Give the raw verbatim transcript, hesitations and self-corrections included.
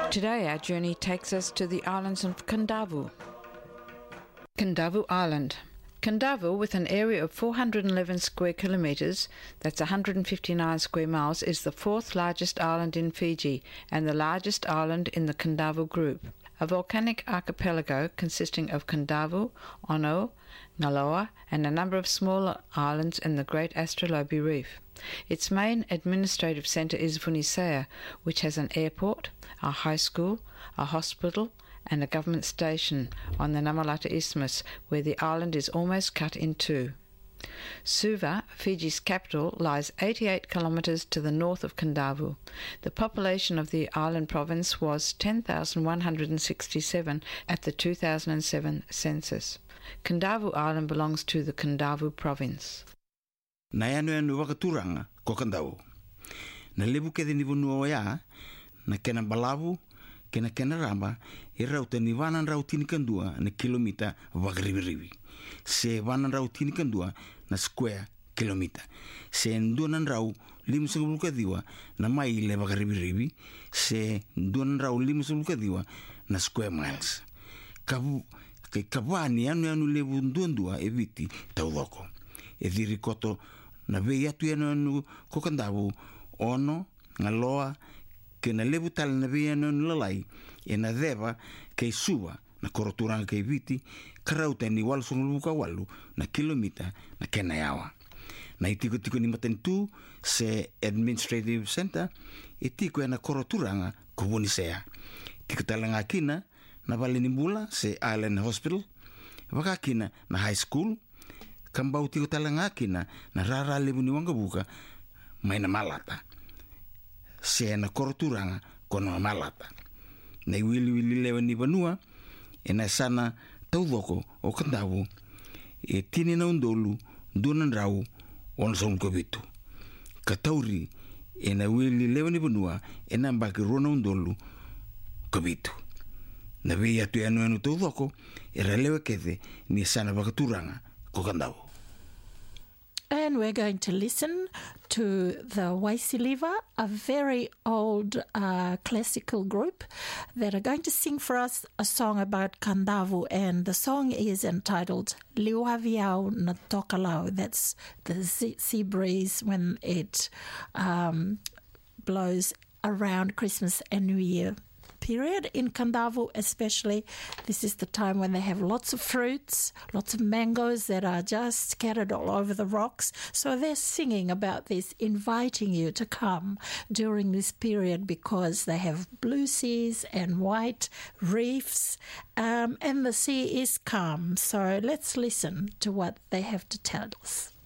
Today our journey takes us to the islands of Kadavu. Kadavu Island. Kadavu, with an area of four hundred eleven square kilometres, that's one hundred fifty-nine square miles, is the fourth largest island in Fiji and the largest island in the Kadavu group. A volcanic archipelago consisting of Kadavu, Ono, Ngaloa and a number of smaller islands in the Great Astrolabe Reef. Its main administrative centre is Vunisea, which has an airport, a high school, a hospital and a government station on the Namalata Isthmus, where the island is almost cut in two. Suva, Fiji's capital, lies eighty-eight kilometres to the north of Kadavu. The population of the island province was ten thousand one hundred sixty-seven at the two thousand seven census. Kadavu Island belongs to the Kadavu province. Na anu anu wakaturanga ko Kadavu. Na lebu ke ni vunua ya na kena balavu kena kena ramba e rauta ni vanan rautini kandua na kilomita wagribiribi. Se vanan rautini kandua na square kilomita. Se nduanan rau limu sebuluka diwa na mai le wagribiribi. Se nduanan rau limu sebuluka diwa na square miles. Kabu ke kabani anu anu lebu nduandua e viti taudoko. E dirikoto na vei atu anu anu ko Kadavu Ono, Ngaloa, ke na lebu tala na vei anu anu lalai e na deva ke suwa na koroturanga ke viti karauta ni walu songuluka walu na kilomita na kena yawa. Na itiko tiko ni matentu se administrative center e tiko e na koroturanga ko Vunisea. Tiko tala nga kina na vale ni mbula se Island Hospital, waka kina na high school, kambau tiko tala nga kina na rara lebu ni wangabuka mai na Malata. Se na koroturanga kono Malata. Na iwili wili lewa ni vanua e na sana taudoko o Kadavu e tini na undolu dunan rau on son kobitu. Katauri e na wili lewa ni vanua e na mbaki rona undolu kobitu. Na vei atu anu anu taudoko e ralewa kete ni sana wakaturanga ko Kadavu. And we're going to listen to the Waisiliva, a very old uh, classical group that are going to sing for us a song about Kadavu, and the song is entitled Liuaviau na Tokalau. That's the sea breeze when it um, blows around Christmas and New Year period. In Kadavu especially, this is the time when they have lots of fruits, lots of mangoes that are just scattered all over the rocks. So they're singing about this, inviting you to come during this period because they have blue seas and white reefs, um, and the sea is calm. So let's listen to what they have to tell us.